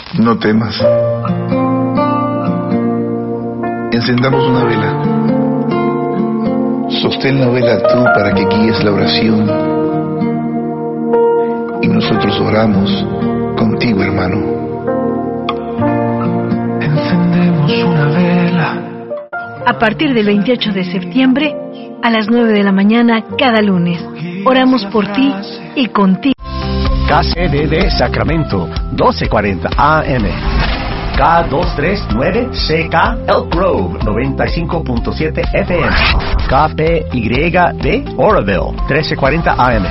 No temas. Encendamos una vela. Sostén la vela tú para que guíes la oración. Y nosotros oramos contigo, hermano. Encendemos una vela. A partir del 28 de septiembre, a las 9 de la mañana cada lunes, oramos por ti y contigo. KCDD Sacramento, 1240 AM. K239CK Elk Grove, 95.7 FM. KPYD Oroville, 1340 AM.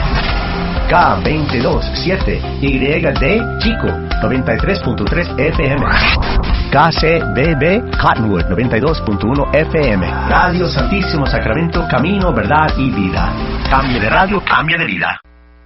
K227YD Chico, 93.3 FM. KCBB Cottonwood, 92.1 FM. Radio Santísimo Sacramento, camino, verdad y vida. Cambia de radio, cambia de vida.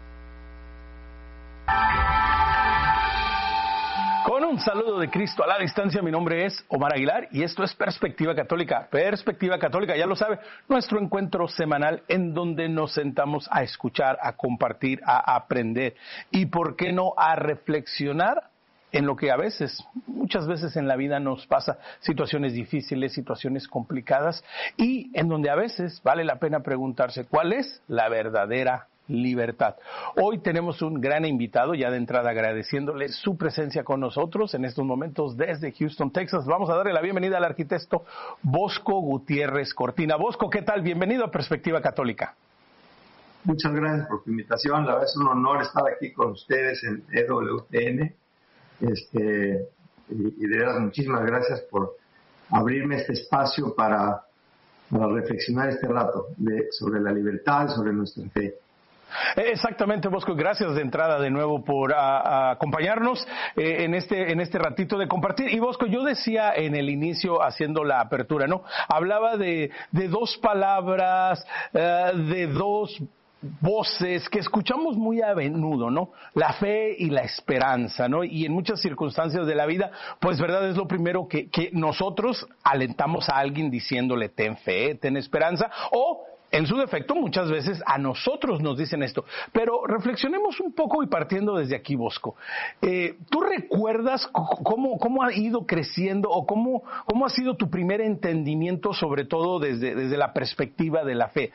Con un saludo de Cristo a la distancia, mi nombre es Omar Aguilar y esto es Perspectiva Católica. Perspectiva Católica, ya lo sabe, nuestro encuentro semanal en donde nos sentamos a escuchar, a compartir, a aprender y, ¿por qué no?, a reflexionar en lo que muchas veces en la vida nos pasa, situaciones difíciles, situaciones complicadas, y en donde a veces vale la pena preguntarse cuál es la verdadera libertad. Hoy tenemos un gran invitado, ya de entrada agradeciéndole su presencia con nosotros en estos momentos desde Houston, Texas. Vamos a darle la bienvenida al arquitecto Bosco Gutiérrez Cortina. Bosco, ¿qué tal? Bienvenido a Perspectiva Católica. Muchas gracias por tu invitación. La verdad es un honor estar aquí con ustedes en EWTN. Y de verdad, muchísimas gracias por abrirme este espacio para reflexionar este rato sobre la libertad, sobre nuestra fe. Exactamente, Bosco, gracias de entrada de nuevo por acompañarnos en este ratito de compartir. Y Bosco, yo decía en el inicio, haciendo la apertura, ¿no? Hablaba de dos palabras, de dos voces que escuchamos muy a menudo, ¿no? La fe y la esperanza, ¿no? Y en muchas circunstancias de la vida, pues, ¿verdad? Es lo primero que nosotros alentamos a alguien diciéndole, ten fe, ten esperanza, o en su defecto, muchas veces a nosotros nos dicen esto. Pero reflexionemos un poco y partiendo desde aquí, Bosco. ¿Tú recuerdas cómo ha ido creciendo o cómo ha sido tu primer entendimiento, sobre todo desde la perspectiva de la fe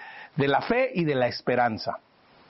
y de la esperanza?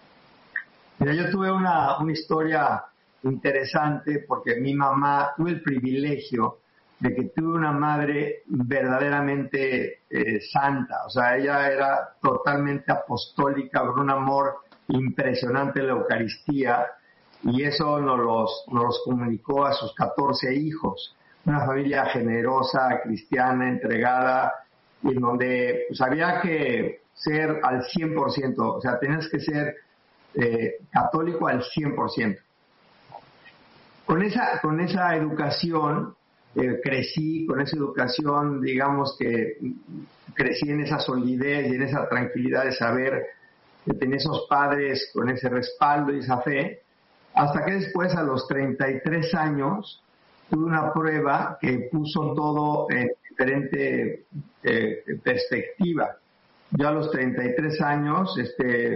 Mira, yo tuve una historia interesante porque tuve el privilegio de que tuve una madre verdaderamente santa. O sea, ella era totalmente apostólica, con un amor impresionante en la Eucaristía, y eso nos los comunicó a sus 14 hijos. Una familia generosa, cristiana, entregada, y en donde pues, había que ser al 100%, o sea, tenías que ser católico al 100%. Con esa educación, crecí con esa educación, digamos que crecí en esa solidez y en esa tranquilidad de saber que tenía esos padres con ese respaldo y esa fe, hasta que después, a los 33 años, tuve una prueba que puso todo en diferente perspectiva. Yo a los 33 años